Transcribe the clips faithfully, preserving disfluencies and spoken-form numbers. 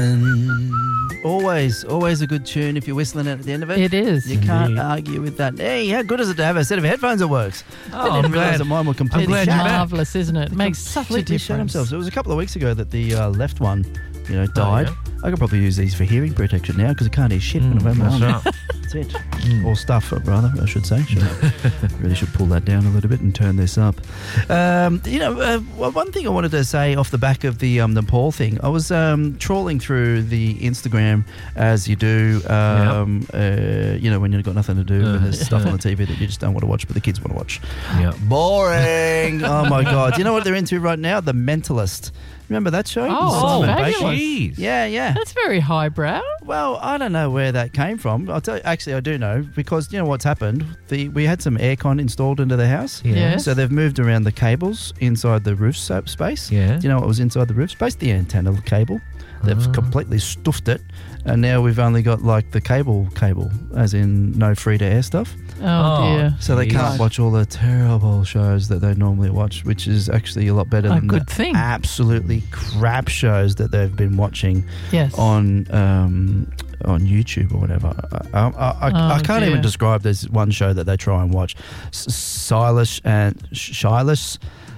Always, always a good tune if you're whistling it at the end of it. It is. You can't Indeed. argue with that. Hey, how good is it to have a set of headphones that works? Oh, I didn't I'm realise glad. that mine were completely I'm glad It's you're back. marvellous, isn't it? It makes such a completely shut difference. themselves. It was a couple of weeks ago that the uh, left one, you know, died. yeah? I could probably use these for hearing protection now because I can't hear shit when I'm Mm, on. that's right. That's it. Or stuff, rather, I should say. Should really should pull that down a little bit and turn this up. Um, you know, uh, well, one thing I wanted to say off the back of the um, Nepal thing, I was um, trawling through the Instagram as you do, um, uh, you know, when you've got nothing to do Uh, and there's stuff on the T V that you just don't want to watch, but the kids want to watch. Yeah. Boring. Oh, my God. You know what they're into right now? The Mentalist. Remember that show? Oh, Simon fabulous. Baker? Jeez. Yeah, yeah. That's very highbrow. Well, I don't know where that came from. I'll tell you, actually, I do know because you know what's happened. The we had some aircon installed into the house, Yeah. Yes. so they've moved around the cables inside the roof so- space. Yeah. Do you know what was inside the roof space? The antenna cable. They've Ah. completely stuffed it, and now we've only got like the cable cable, as in no free to air stuff. Oh, Oh. dear. So they Jeez. can't watch all the terrible shows that they normally watch, which is actually a lot better A than good the thing. absolutely crap shows that they've been watching Yes. on um, on YouTube or whatever. I, I, I, I Oh, can't dear. even describe. There's one show that they try and watch, S- Silas and Silas,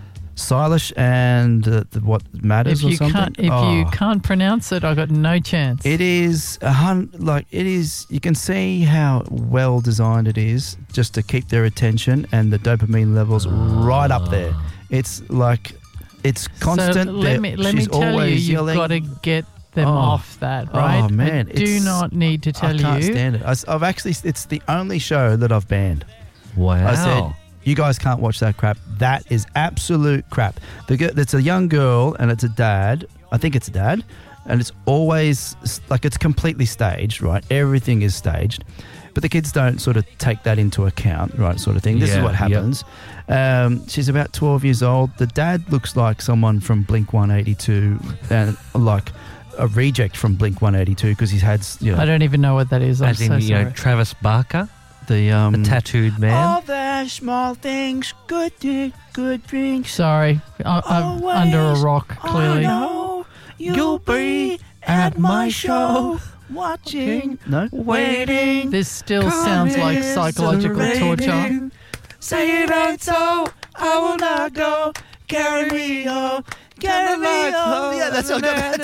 Silas and uh, the, what matters If or you something. can't, if Oh. you can't pronounce it, I got no chance. It is a hun- like it is. You can see how well designed it is, just to keep their attention and the dopamine levels right up there. It's like it's constant. So let They're- me let me she's tell you, always you've yelling. got to get them Oh. off that, right? Oh man, I do it's- not need to tell I can't you. stand it. I, have actually. It's the only show that I've banned. Wow. I said, you guys can't watch that crap. That is absolute crap. The girl, it's a young girl and it's a dad. I think it's a dad. And it's always, like, it's completely staged, right? Everything is staged. But the kids don't sort of take that into account, right, sort of thing. This is Yeah, what yep. happens. Um, she's about twelve years old. The dad looks like someone from Blink one eighty-two and, like, a reject from Blink one eighty-two because he's had, you know, I don't even know what that is. I'm As in, so you know, sorry. Travis Barker, the... Um, the tattooed man. All the small things, good things, good drinks. Sorry, I, I'm Always under a rock. Clearly, I know you'll be at my show, watching, no, waiting. this still sounds like psychological torture. commiserating. Say it ain't so, I will not go. Carry me home, carry me home. Yeah, that's all.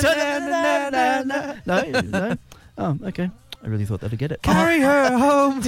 No, no. Oh, okay. I really thought that'd get it. Carry her home.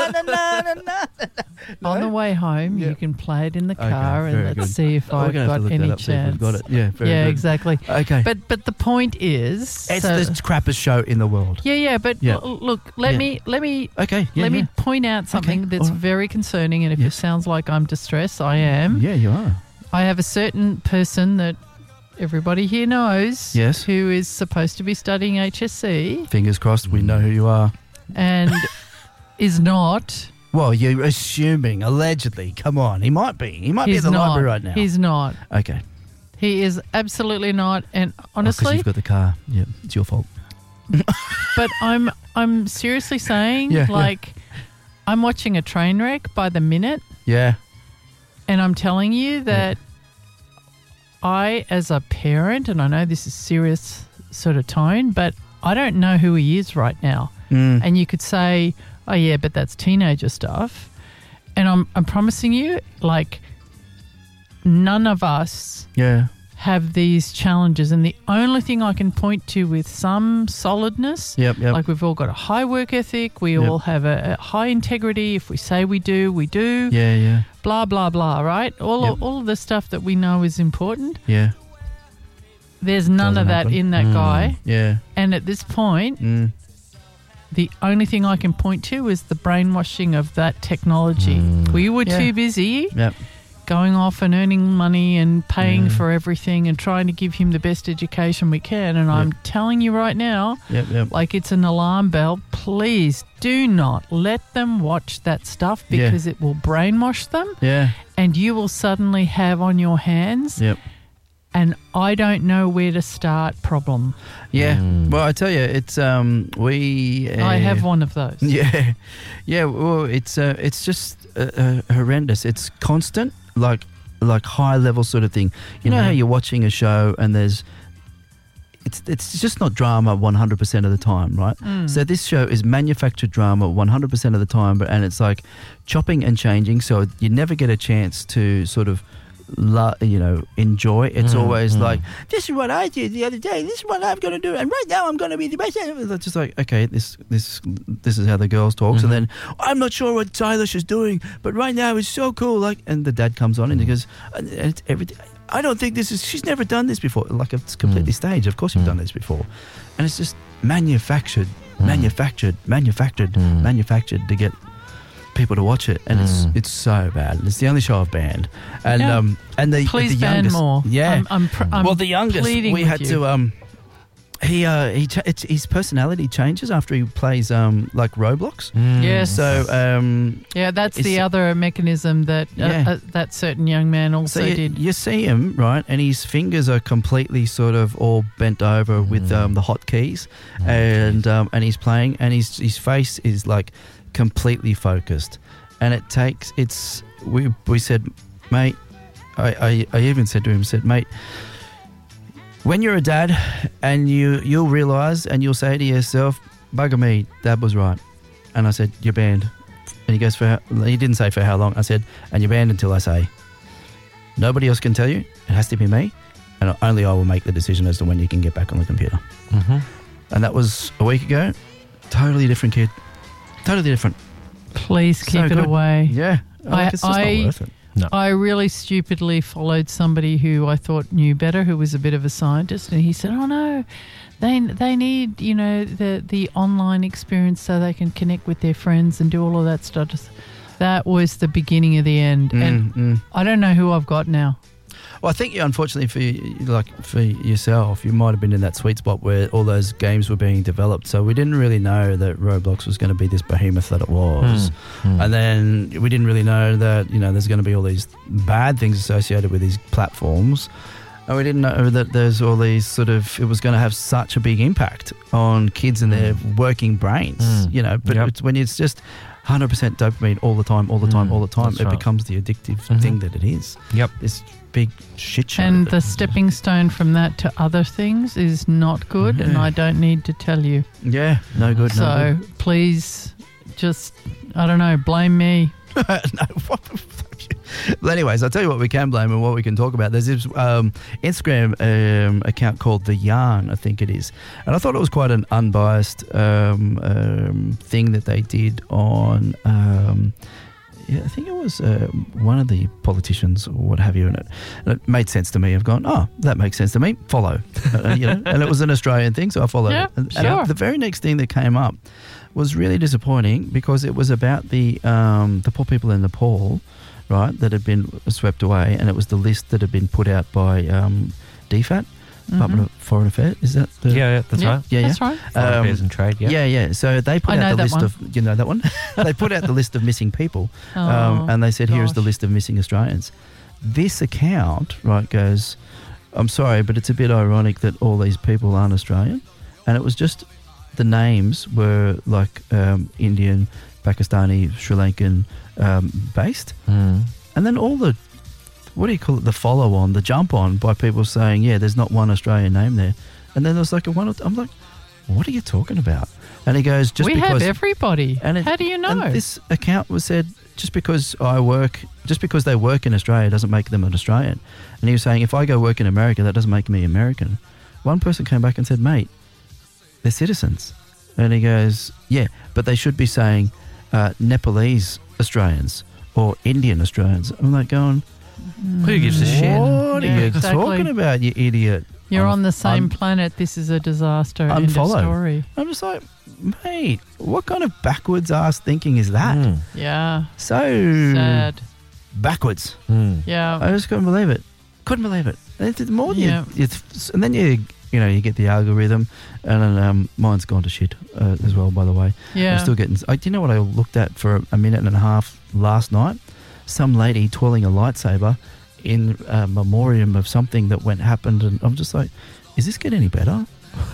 On the way home, Yeah. you can play it in the Okay, car, and very let's good. see if Oh, we're I've gonna have got to look any that up, see if chance. we've got it. Yeah, very yeah, good. exactly. Okay. But but the point is, It's so- the crappiest show in the world. yeah, yeah. But Yeah. l- look, let Yeah. me let me Okay. Yeah, let yeah. me point out something Okay, that's all right. very concerning. And if it Yes. sounds like I'm distressed, I am. Yeah, you are. I have a certain person that everybody here knows, Yes. who is supposed to be studying H S C Fingers crossed. We know who you are. and is not. Well, you're assuming, allegedly. Come on, he might be. He might be He's at the not. library right now. He's not. okay. He is absolutely not. And Because honestly, you've got the car. Yeah, it's your fault. but I'm I'm seriously saying, Yeah, yeah. like, I'm watching a train wreck by the minute, Yeah. and I'm telling you that I, as a parent, and I know this is serious sort of tone, but I don't know who he is right now. Mm. And you could say, oh yeah, but that's teenager stuff. And I'm I'm promising you, like, none of us Yeah. have these challenges. And the only thing I can point to with some solidness, Yep, yep. like we've all got a high work ethic, we Yep. all have a, a high integrity. If we say we do, we do. yeah, yeah, Blah, blah, blah, right? All, Yep. of, all of the stuff that we know is important. yeah. There's none Doesn't of that happen. in that Mm. guy. Yeah. And at this point, Mm. the only thing I can point to is the brainwashing of that technology. Mm. We were Yeah. too busy Yep. going off and earning money and paying Yeah. for everything and trying to give him the best education we can. And I'm telling you right now, Yep, yep. like it's an alarm bell. Please do not let them watch that stuff Yeah. because it will brainwash them Yeah. and you will suddenly have on your hands Yep. an I don't know where to start problem. Yeah. Mm. Well, I tell you, it's um we. Uh, I have one of those. Yeah, yeah. Well, it's uh, it's just uh, uh, horrendous. It's constant, like like high level sort of thing. You know Mhm. how you're watching a show and there's it's it's just not drama one hundred percent of the time, right? Mm. So this show is manufactured drama one hundred percent of the time, but and it's like chopping and changing, so you never get a chance to sort of La, you know, enjoy. It's Mm, always mm. like, this is what I did the other day. This is what I'm going to do, and right now I'm going to be the best. It's just like, okay, this this this is how the girls talks, Mm-hmm. and then I'm not sure what Silas is doing, but right now it's so cool. Like, and the dad comes on and he goes, and it's everything. I don't think this is. She's never done this before. Like, it's completely Mm. staged. Of course, you've Mm. done this before, and it's just manufactured, Mm. manufactured, manufactured, Mm. manufactured to get people to watch it, and it's Mm. it's so bad. It's the only show I've banned, and Yeah. um and the Please the ban youngest, more. yeah. I'm, I'm, pr- I'm well, the youngest pleading we with had you. to um he uh he cha- it's, his personality changes after he plays um like Roblox. Mm. Yes. So um Yeah, that's It's- the other mechanism that uh, Yeah. uh, that certain young man also so you, did. you see him, right, and his fingers are completely sort of all bent over with Mm. um the hotkeys, Mm, and um and he's playing, and his his face is like completely focused, and it takes it's we we said, mate, I, I, I even said to him, said, mate, when you're a dad and you you'll realise and you'll say to yourself, bugger me, dad was right. And I said, you're banned. And he goes, for how, he didn't say for how long. I said, and you're banned until I say. Nobody else can tell you. It has to be me, and only I will make the decision as to when you can get back on the computer. Mhm. And that was a week ago. Totally different kid. Totally different. Please So keep it good. away. Yeah. I- Like, it's just I- not worth it. No. I really stupidly followed somebody who I thought knew better, who was a bit of a scientist, and he said, "Oh no, they they need you know the the online experience so they can connect with their friends and do all of that stuff." That was the beginning of the end, and Mm, mm. I don't know who I've got now. Well, I think, yeah, unfortunately for you, like for yourself, you might have been in that sweet spot where all those games were being developed. So we didn't really know that Roblox was going to be this behemoth that it was, Mm. and then we didn't really know that you know there's going to be all these bad things associated with these platforms, and we didn't know that there's all these sort of it was going to have such a big impact on kids and their working brains. Mm. You know, but Yep. it's when it's just one hundred percent dopamine all the time, all the time, Mm, all the time, that's it right. becomes the addictive Mhm. thing that it is. Yep. This big shit show. And that- the stepping stone from that to other things is not good, and Yeah. I don't need to tell you. yeah, no good. so no good. please, just I don't know, blame me. no, what the fuck? Well, anyways, I'll tell you what we can blame and what we can talk about. There's this um, Instagram um, account called The Yarn, I think it is. And I thought it was quite an unbiased um, um, thing that they did on, um, yeah, I think it was uh, one of the politicians or what have you. And it, and it made sense to me. I've gone, oh, that makes sense to me. Follow. uh, you know? And it was an Australian thing, so I followed Yeah, it. And, sure. and the very next thing that came up was really disappointing because it was about the um, the poor people in Nepal, right, that had been swept away, and it was the list that had been put out by um, D F A T, Department of Foreign Affairs. Is that the Yeah, yeah, that's Yeah. right. Yeah, yeah. That's right. Foreign Um, Affairs and Trade, yeah. Yeah, yeah. So they put I know out the that list one. of you know that one. They put out the list of missing people, Oh, um, and they said, "Here's the gosh. list of missing Australians." This account, right, goes, "I'm sorry, but it's a bit ironic that all these people aren't Australian," and it was just the names were like um, Indian, Pakistani, Sri Lankan um, based, Mm. and then all the what do you call it? The follow on, the jump on by people saying, "Yeah, there's not one Australian name there," and then there's like a one. I'm like, "What are you talking about?" And he goes, "Just we because." have everybody. And it- How do you know? And this account was said, just because I work, just because they work in Australia doesn't make them an Australian. And he was saying, if I go work in America, that doesn't make me American. One person came back and said, mate, they're citizens. And he goes, yeah, but they should be saying uh, Nepalese Australians or Indian Australians. I'm like going, Who gives a shit? what Yeah, are you exactly. talking about, you idiot? You're I'm- on the same I'm- planet. This is a disaster. End of Unfollow. story. I'm just like, mate, what kind of backwards ass thinking is that? Mm. Yeah. So Sad. backwards. Mm. Yeah. I just couldn't believe it. Couldn't believe it. And it's more than Yeah. you, it's, and then you, you know, you get the algorithm, and then, um, mine's gone to shit uh, as well. By the way, yeah. I'm still getting. I, do you know what I looked at for a minute and a half last night? Some lady twirling a lightsaber in a memoriam of something that went happened, and I'm just like, is this get any better?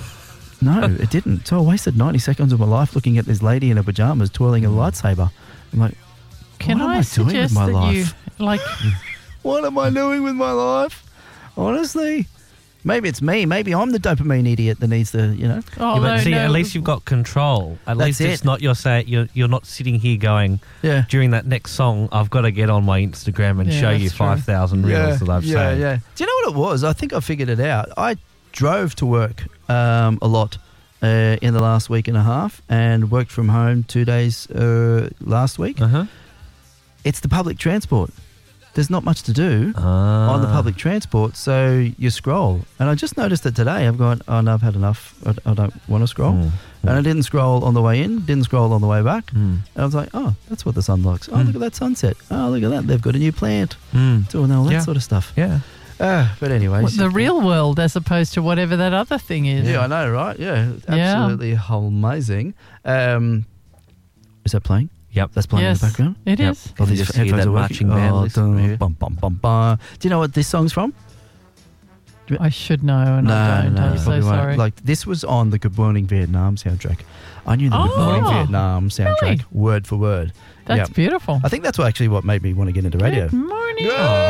No, it didn't. So I wasted ninety seconds of my life looking at this lady in her pajamas twirling a lightsaber. I'm like, Can what am I, I doing with suggest my that life? you like? What am I doing with my life? Honestly, Maybe it's me. Maybe I'm the dopamine idiot that needs the, you know. Oh, Yeah, but no, see, no. at least you've got control. At That's least it's it. not you're saying you're you're not sitting here going Yeah. during that next song. I've got to get on my Instagram and Yeah, show you that's true. five thousand reels that I've yeah, saved. yeah. Do you know what it was? I think I figured it out. I drove to work um, a lot uh, in the last week and a half and worked from home two days uh, last week. Uh huh. It's the public transport. There's not much to do Ah. on the public transport, so you scroll. And I just noticed that today I've gone, oh no, I've had enough. I, I don't want to scroll. Mm. And I didn't scroll on the way in, didn't scroll on the way back. Mm. And I was like, oh, that's what the sun looks. Oh, Mm. look at that sunset. Oh, look at that. They've got a new plant. Mm. Doing all that Yeah. sort of stuff. Yeah. Uh, but anyways. What, the real world as opposed to whatever that other thing is. Yeah, I know, right? Yeah, Yeah. absolutely amazing. Um, is that playing? Yep. That's playing Yes, in the background? it Yep. is. Oh, Can you these just hear headphones that are working. marching band Oh, listen dun, here? bum, bum, bum, bum. Do you know what this song's from? I should know, and I don't. I'm you so probably won't. sorry. Like, this was on the Good Morning Vietnam soundtrack. I knew the Good Oh, Morning Vietnam soundtrack really? word for word. That's yeah. beautiful. I think that's what actually what made me want to get into radio. Good morning.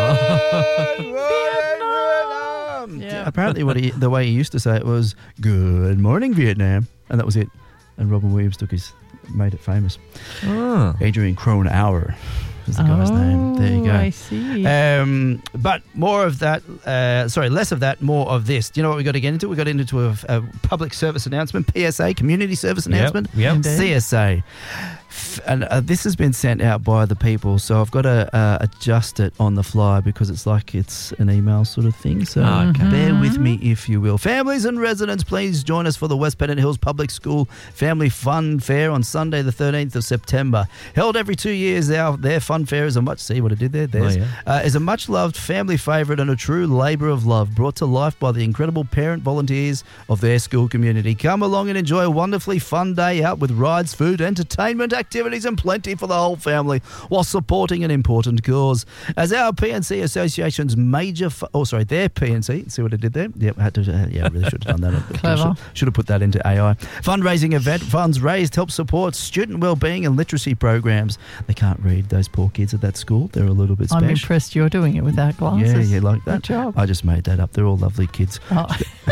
Vietnam. Yeah. Apparently, what he, the way he used to say it was "Good morning, Vietnam," and that was it. And Robin Williams took his, made it famous. Ah. Adrian Cronauer is the guy's name. There you Oh, I go. see. Um, but more of that, uh, sorry, less of that, more of this. Do you know what we got to get into? We got into a, a public service announcement, P S A, community service announcement, Yep. Yep. Indeed. C S A. F- And uh, this has been sent out by the people, so I've got to uh, adjust it on the fly because it's like it's an email sort of thing. So Oh, okay. bear with me if you will. Families and residents, please join us for the West Pennant Hills Public School Family Fun Fair on Sunday, the thirteenth of September. Held every two years, our, their fun fair is a much, see what I did there? There's, Oh, yeah. uh, is a much loved family favourite and a true labour of love brought to life by the incredible parent volunteers of their school community. Come along and enjoy a wonderfully fun day out with rides, food, entertainment, activities and plenty for the whole family while supporting an important cause. As our P N C Association's major, fu- oh sorry, their P N C, see what I did there? Yep, I had to, uh, yeah, I really should have done that. Clever. Should, should have put that into A I. Fundraising event, funds raised help support student wellbeing and literacy programs. They can't read, those poor kids at that school. They're a little bit I'm special. impressed you're doing it without glasses. Yeah, yeah, like that. Good job. I just made that up. They're all lovely kids. Oh,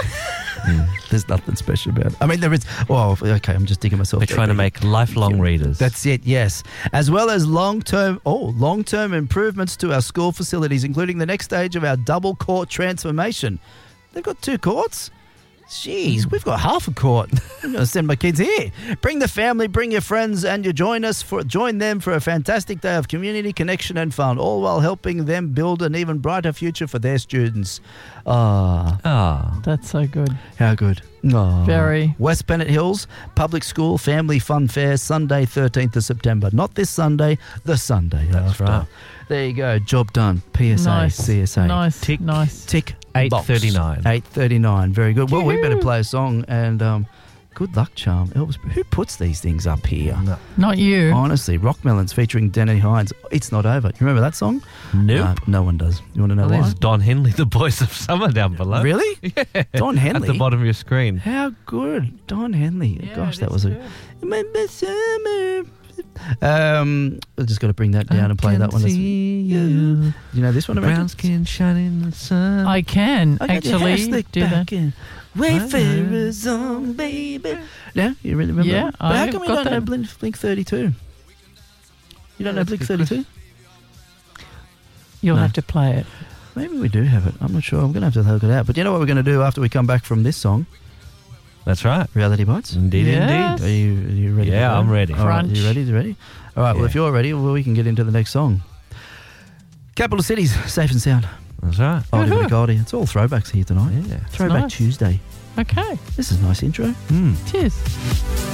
There's nothing special about it. I mean, there is. Oh, okay. I'm just digging myself. They're trying to deeper. make lifelong readers. That's it. Yes, as well as long-term. Oh, long-term improvements to our school facilities, including the next stage of our double court transformation. They've got two courts. Jeez, we've got half a court. I'm going to send my kids here. Bring the family, bring your friends, and you join us for join them for a fantastic day of community connection and fun, all while helping them build an even brighter future for their students. Ah, Ah. that's so good. how good. Oh. Very. West Pennant Hills Public School Family Fun Fair, Sunday, thirteenth of September. Not this Sunday, the Sunday That's after. right. There you go. Job done. P S A, Nice. C S A. Nice. Tick. Nice. Tick. eight box. thirty-nine. eight thirty-nine. Very good. Well, we better Yoo-hoo. play a song and um, good luck, Charm. Elvis, who puts these things up here? No. Not you. Honestly, Rock Melons featuring Danny Hines. It's Not Over. You remember that song? Nope. No, no one does. You want to know Well, why? there's Don Henley, the Boys of Summer down below. Really? Yeah. Don Henley. At the bottom of your screen. How good. Don Henley. Yeah, Gosh, it that is was a... good. Remember summer. Um, I just got to bring that down and play that one. You. You know this one? Brown Amanda? skin shining in the sun. I can I got your hair actually slicked do that. back in. Wayfarers on, baby. Yeah, you really remember? Yeah, that? But how I've come we got don't know that. Blink, Blink thirty-two? You Yeah, don't know that's Blink a good thirty-two? You'll No. have to play it. Maybe we do have it. I'm not sure. I'm going to have to look it out. But you know what we're going to do after we come back from this song? That's right. Reality Bites? Indeed, Yes. Are you, are you ready? Yeah, to go? I'm ready. All right, Crunch. you ready? You ready? All right, well, Yeah. if you're ready, well, we can get into the next song. Capital Cities, Safe and Sound. That's right. Oldie Woohoo. but a goldie. It's all throwbacks here tonight. Yeah. Throwback nice. Tuesday. Okay. This is a nice intro. Hmm. Cheers.